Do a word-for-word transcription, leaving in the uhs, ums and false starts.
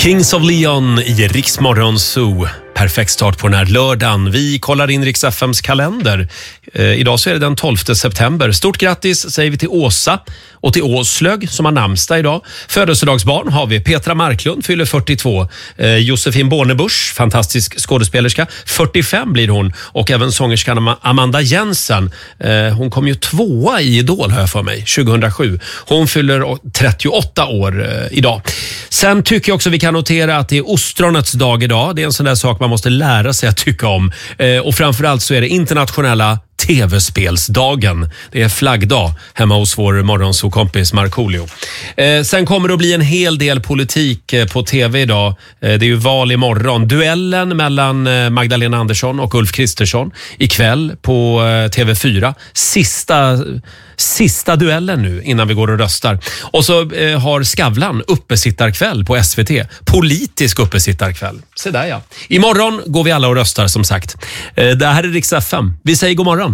Kings of Leon i Rix Morgon Zoo. Perfekt start på den här lördagen. Vi kollar in Rix F M:s kalender. Eh, idag så är det den tolfte september. Stort grattis säger vi till Åsa och till Åslög som har namnsdag idag. Födelsedagsbarn har vi. Petra Marklund fyller fyrtiotvå. Eh, Josefin Bornebusch, fantastisk skådespelerska. fyrtiofem blir hon. Och även sångerskan Amanda Jensen. Eh, hon kom ju tvåa i Idol här för mig, tjugohundrasju. Hon fyller trettioåtta år eh, idag. Sen tycker jag också vi kan notera att det är ostronets dag idag. Det är en sån där sak man måste lära sig att tycka om. Eh, och framförallt så är det internationella tv-spelsdagen. Det är flaggdag hemma hos vår morgonsokompis Markoolio. Eh, sen kommer det att bli en hel del politik eh, på tv idag. Eh, det är ju val imorgon. Duellen mellan eh, Magdalena Andersson och Ulf Kristersson ikväll på eh, T V fyra. Sista... Sista duellen nu innan vi går och röstar. Och så eh, har Skavlan uppesittarkväll på S V T. Politisk uppesittarkväll. Se där ja. Imorgon går vi alla och röstar som sagt. Eh, det här är Rix F M. Vi säger god morgon.